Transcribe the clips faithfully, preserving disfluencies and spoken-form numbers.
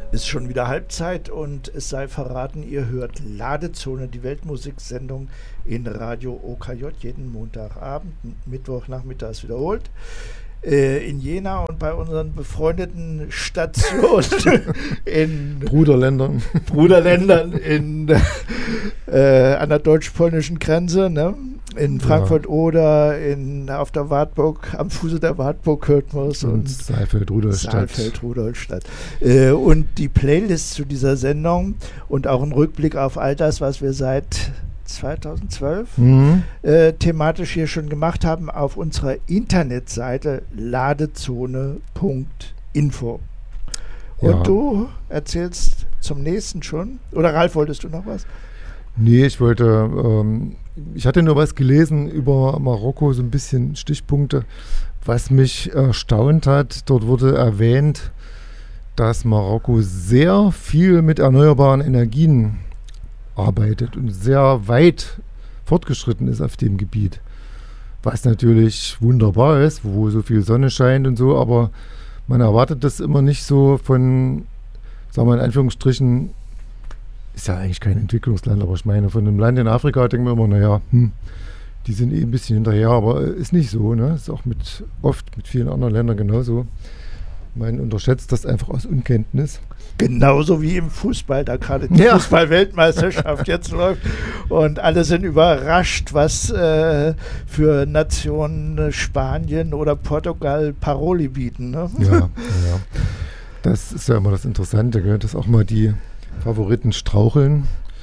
Ist schon wieder Halbzeit und es sei verraten, ihr hört Ladezone, die Weltmusiksendung in Radio O K J jeden Montagabend, Mittwochnachmittags wiederholt. Äh, in Jena und bei unseren befreundeten Stationen in Bruderländern. Bruderländern in, äh, an der deutsch-polnischen Grenze, ne? In Frankfurt ja. oder in, auf der Wartburg, am Fuße der Wartburg hört man es. Und, und Saalfeld-Rudolstadt. Saalfeld-Rudolstadt. Äh, und die Playlist zu dieser Sendung und auch ein Rückblick auf all das, was wir seit zweitausendzwölf mhm. äh, thematisch hier schon gemacht haben, auf unserer Internetseite ladezone punkt info. Und ja. du erzählst zum nächsten schon? Oder Ralf, wolltest du noch was? Nee, ich wollte, ähm, ich hatte nur was gelesen über Marokko, so ein bisschen Stichpunkte, was mich erstaunt hat. Dort wurde erwähnt, dass Marokko sehr viel mit erneuerbaren Energien arbeitet und sehr weit fortgeschritten ist auf dem Gebiet. Was natürlich wunderbar ist, wo so viel Sonne scheint und so, aber man erwartet das immer nicht so von, sagen wir in Anführungsstrichen, ist ja eigentlich kein Entwicklungsland, aber ich meine, von einem Land in Afrika denken wir immer, naja, hm, die sind eh ein bisschen hinterher, aber ist nicht so, ne? Ist auch mit oft mit vielen anderen Ländern genauso. Man unterschätzt das einfach aus Unkenntnis. Genauso wie im Fußball, da gerade die ja. Fußball-Weltmeisterschaft jetzt läuft und alle sind überrascht, was äh, für Nationen Spanien oder Portugal Paroli bieten. Ne? Ja, ja, das ist ja immer das Interessante, gell? Dass auch mal die Favoriten straucheln.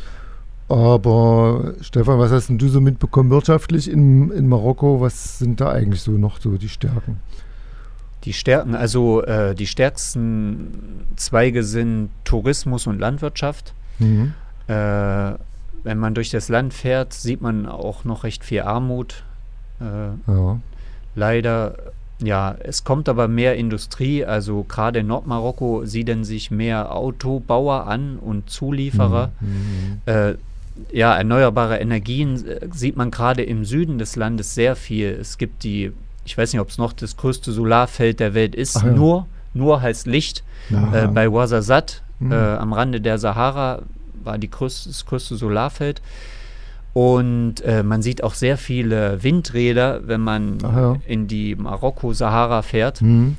Aber Stefan, was hast denn du so mitbekommen wirtschaftlich in, in Marokko? Was sind da eigentlich so noch so die Stärken? Die Stärken, also äh, die stärksten Zweige sind Tourismus und Landwirtschaft. Mhm. Äh, wenn man durch das Land fährt, sieht man auch noch recht viel Armut. Äh, ja. Leider, ja, es kommt aber mehr Industrie. Also gerade in Nordmarokko siedeln sich mehr Autobauer an und Zulieferer. Mhm. Äh, ja, erneuerbare Energien äh, sieht man gerade im Süden des Landes sehr viel. Es gibt die Ich weiß nicht, ob es noch das größte Solarfeld der Welt ist. Ja. Nur, nur heißt Licht. Äh, bei Ouarzazate, mhm. äh, am Rande der Sahara, war die größte, das größte Solarfeld. Und äh, man sieht auch sehr viele Windräder, wenn man ja. in die Marokko-Sahara fährt. Mhm.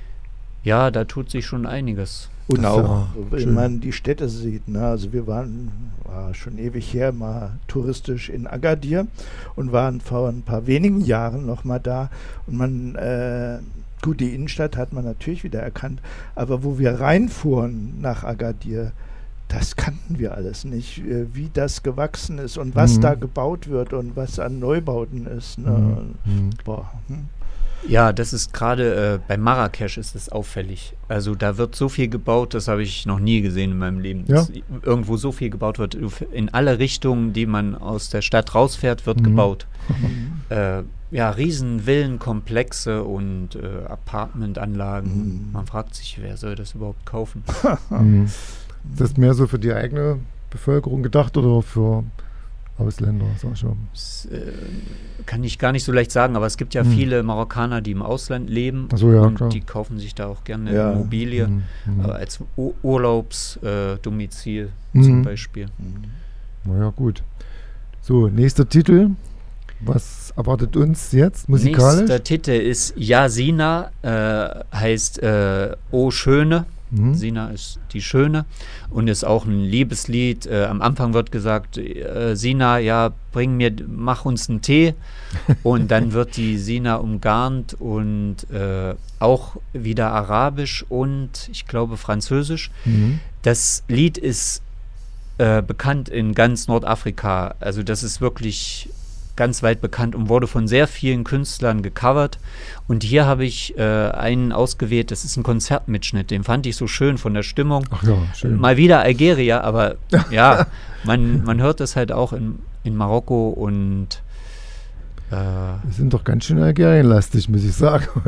Ja, da tut sich schon einiges. Und das auch, wenn man die Städte sieht, ne? Also wir waren war schon ewig her mal touristisch in Agadir und waren vor ein paar wenigen Jahren noch mal da und man, äh, gut, die Innenstadt hat man natürlich wieder erkannt, aber wo wir reinfuhren nach Agadir, das kannten wir alles nicht, wie das gewachsen ist und was mhm. da gebaut wird und was an Neubauten ist. Ne? Mhm. Boah, hm. Ja, das ist gerade äh, bei Marrakesch ist es auffällig. Also da wird so viel gebaut, das habe ich noch nie gesehen in meinem Leben. Ja. Dass irgendwo so viel gebaut wird. In alle Richtungen, die man aus der Stadt rausfährt, wird mhm. gebaut. äh, ja, riesen Villenkomplexe und äh, Apartmentanlagen. Mhm. Man fragt sich, wer soll das überhaupt kaufen? mhm. Ist das mehr so für die eigene Bevölkerung gedacht oder für Ausländer, sag ich mal? Das äh, kann ich gar nicht so leicht sagen, aber es gibt ja hm. viele Marokkaner, die im Ausland leben. Ach so, ja, und klar. Die kaufen sich da auch gerne ja. Immobilie hm. Hm. äh, als U- Urlaubsdomizil äh, hm. zum Beispiel. Naja, gut. So, nächster Titel. Was erwartet uns jetzt musikalisch? Nächster Titel ist Ja Sina, äh, heißt äh, O Schöne. Mhm. Sina ist die Schöne und ist auch ein Liebeslied. Äh, am Anfang wird gesagt, äh, Sina, ja, bring mir, mach uns einen Tee. Und dann wird die Sina umgarnt und äh, auch wieder arabisch und ich glaube französisch. Mhm. Das Lied ist äh, bekannt in ganz Nordafrika. Also das ist wirklich ganz weit bekannt und wurde von sehr vielen Künstlern gecovert. Und hier habe ich äh, einen ausgewählt, das ist ein Konzertmitschnitt, den fand ich so schön von der Stimmung. Ach ja, schön. Mal wieder Algeria, aber ja, man, man hört das halt auch in, in Marokko und äh, wir sind doch ganz schön Algerien-lastig, muss ich sagen, heute.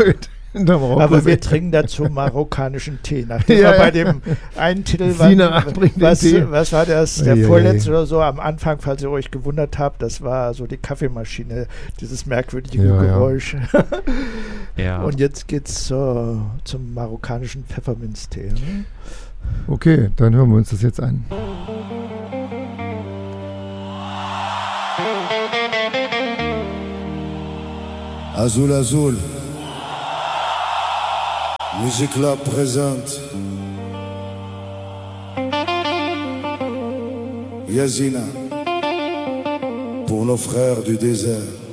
Aber wir trinken dazu marokkanischen Tee. Nachdem ja, wir ja. bei dem einen Titel Sina waren, bringt was, den Tee. was war das? Der Ei, ei, vorletzte ei. oder so am Anfang, falls ihr euch gewundert habt, das war so die Kaffeemaschine, dieses merkwürdige Ja, ja. Geräusch. Ja. Und jetzt geht's zur, zum marokkanischen Pfefferminztee. Ne? Okay, dann hören wir uns das jetzt an. Azul Azul, Musique Lab présente Yazina pour nos frères du désert.